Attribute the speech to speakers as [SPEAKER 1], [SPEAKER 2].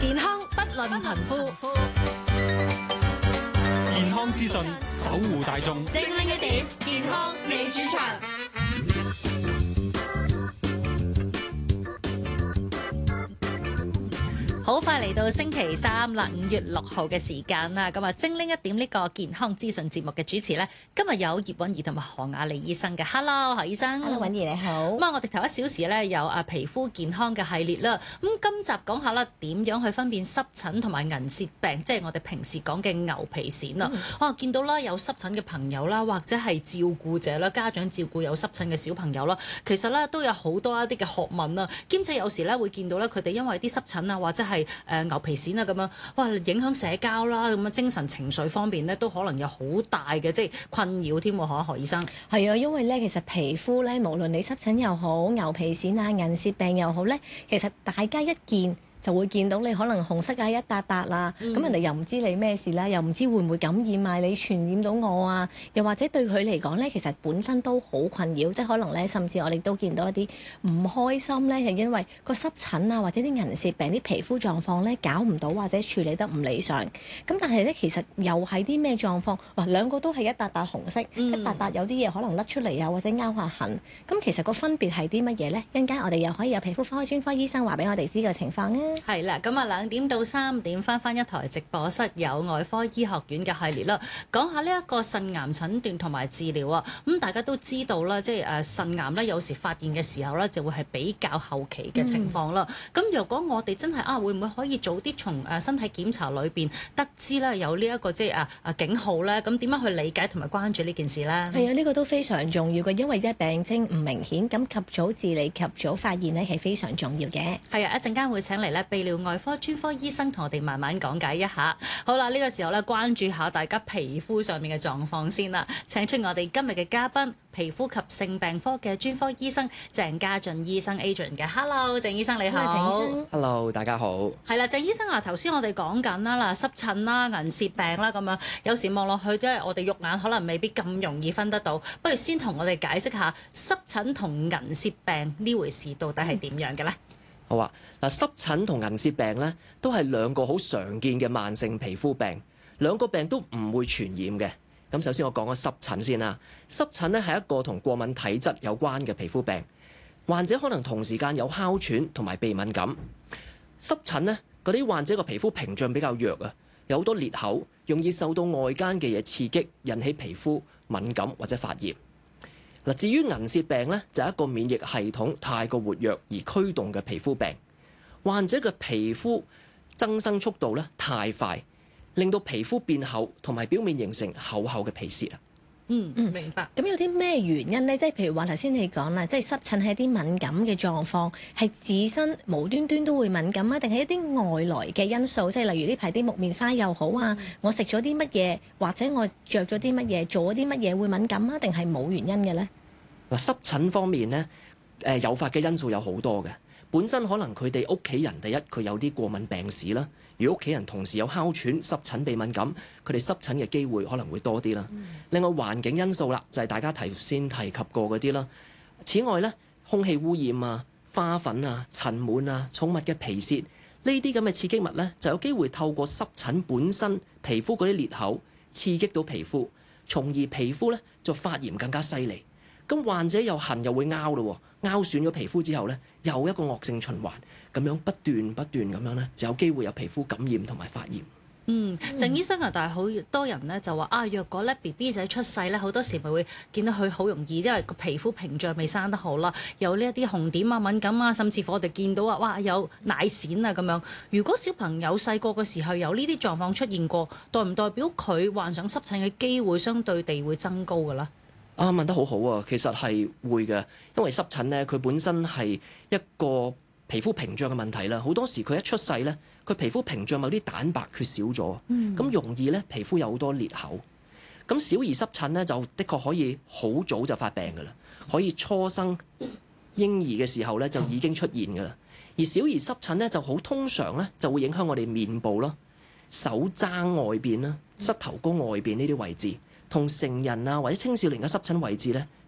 [SPEAKER 1] 健康不論貧富，
[SPEAKER 2] 健康資訊守護大眾，
[SPEAKER 1] 精靈一點，健康你主場。好快嚟到星期三啦，5月6號嘅時間啦，咁啊精靈一點呢個健康資訊節目嘅主持呢，今日有葉韻儀同埋何雅莉醫生嘅。Hello， 何醫生。
[SPEAKER 3] Hello， 韻儀你好。
[SPEAKER 1] 咁啊，我哋頭1小時呢，有皮膚健康嘅系列啦。咁今集講下啦，點樣去分辨濕疹同埋銀屑病，即係我哋平時講嘅牛皮癬啊。見到啦有濕疹嘅朋友啦，或者係照顧者啦，家長照顧有濕疹嘅小朋友啦，其實呢都有好多一啲嘅學問啊，兼且有時呢會見到咧佢哋因為啲濕疹啊，或者係牛皮癬啊咁樣，哇影響社交啦，咁啊精神情緒方面咧都可能有好大嘅即係困擾添喎，何醫生。
[SPEAKER 3] 係啊，因為咧其實皮膚咧，無論你濕疹又好、牛皮癬啊、銀屑病又好咧，其實大家一見就會見到你可能紅色啊一笪笪啦，咁人哋又唔知你咩事啦，又唔知會唔會感染埋你傳染到我啊，又或者對佢嚟講咧，其實本身都好困擾，即係可能咧，甚至我哋都見到一啲唔開心咧，係因為個濕疹啊或者啲銀屑病啲皮膚狀況咧搞唔到或者處理得唔理想，咁但係咧其實又係啲咩狀況？哇，兩個都係一笪笪紅色，一笪笪有啲嘢可能甩出嚟啊，或者拗下痕，咁其實個分別係啲乜嘢咧？一陣間我哋又可以有皮膚科專科醫生話俾我哋知個情況啊！
[SPEAKER 1] 係啦，咁啊2點到3點翻一台直播室有外科醫學院嘅系列啦，講下呢一個腎癌診斷同埋治療啊。咁大家都知道啦，即係腎癌咧有時發現嘅時候咧就會係比較後期嘅情況啦。咁如果我哋真係會唔會可以早啲從身體檢查裏邊得知咧有呢一個即係警號咧？咁點樣去理解同埋關注呢件事咧？
[SPEAKER 3] 係啊，呢個都非常重要嘅，因為即病徵唔明顯，咁及早治理、及早發現咧係非常重要嘅。
[SPEAKER 1] 係啊，一陣間會請嚟咧泌尿外科專科醫生同我哋慢慢講解一下。好啦，呢個時候咧關注下大家皮膚上面嘅狀況先啦。請出我哋今日嘅嘉賓，皮膚及性病科嘅專科醫生鄭家俊醫生 Adrian 嘅。Hello， 鄭醫生你好。
[SPEAKER 4] Hello， 大家好。
[SPEAKER 1] 係啦，鄭醫生啊，頭先我哋講緊啦，濕疹啦、銀屑病啦咁樣，有時望落去都係我哋肉眼可能未必咁容易分得到。不如先同我哋解釋下濕疹同銀屑病呢回事到底係點樣嘅呢？
[SPEAKER 4] 好啊，嗱，濕疹同銀屑病咧，都係兩個好常見嘅慢性皮膚病，兩個病都唔會傳染嘅。咁首先我講個濕疹先啦。濕疹咧係一個同過敏體質有關嘅皮膚病，患者可能同時間有哮喘同埋鼻敏感。濕疹咧嗰啲患者個皮膚屏障比較弱啊，有好多裂口，容易受到外間嘅嘢刺激，引起皮膚敏感或者發炎。嗱，至於銀屑病咧，就係一個免疫系統太過活躍而驅動嘅皮膚病，患者嘅皮膚增生速度咧太快，令到皮膚變厚，同埋表面形成厚厚嘅皮屑啊。
[SPEAKER 1] 明白。
[SPEAKER 3] 咁有啲咩原因呢？即係譬如話頭先你講啦，即係濕疹係一啲敏感嘅狀況，係自身無端端都會敏感啊，定係一啲外來嘅因素？即係例如呢排啲木棉花又好啊，我食咗啲乜嘢，或者我着咗啲乜嘢，做咗啲乜嘢會敏感啊？定係冇原因嘅呢？
[SPEAKER 4] 嗱，濕疹方面咧，誘發嘅因素有好多嘅。本身可能佢哋屋企人第一佢有啲過敏病史啦，如果屋企人同時有哮喘、濕疹、鼻敏感，佢哋濕疹嘅機會可能會多啲啦。另外環境因素啦，就係大家先提及過嗰啲啦。此外咧，空氣污染啊、花粉啊、塵蟎啊、寵物嘅皮屑呢啲咁嘅刺激物咧，就有機會透過濕疹本身皮膚嗰啲裂口刺激到皮膚，從而皮膚咧就發炎更加犀利。咁患者又痕又會拗咯，拗損咗皮膚之後咧，又一個惡性循環，咁樣不斷咁樣咧，就有機會有皮膚感染同埋發炎。
[SPEAKER 1] 鄭醫生啊，但係好多人咧就話若果咧 BB 仔出世咧，好多時咪會見到佢好容易，因為個皮膚屏障未生得好啦，有呢一啲紅點啊、敏感啊，甚至乎我哋見到哇有奶癬啊咁樣。如果小朋友細個嘅時候有呢啲狀況出現過，代唔代表佢患上濕疹嘅機會相對地會增高㗎啦？
[SPEAKER 4] 問得好好啊，其實係會嘅，因為濕疹咧佢本身係一個皮膚屏障嘅問題啦。好多時佢一出世咧，佢皮膚屏障某啲蛋白缺少咗，咁容易咧皮膚有好多裂口。咁小兒濕疹咧就的確可以好早就發病㗎啦，可以初生嬰兒嘅時候咧就已經出現㗎啦。而小兒濕疹咧就好通常咧就會影響我哋面部啦、手踭外邊啦、膝頭哥外邊呢啲位置。同成人啊或者青少年嘅濕疹位置咧